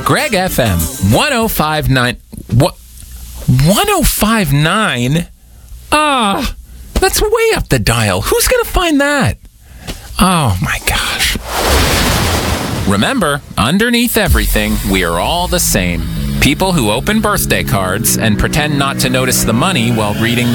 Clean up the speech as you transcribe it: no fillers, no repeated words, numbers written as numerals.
Greg FM 1059. What? 1059? Ah, that's way up the dial. Who's going to find that? Oh my gosh. Remember, underneath everything, we are all the same. People who open birthday cards and pretend not to notice the money while reading the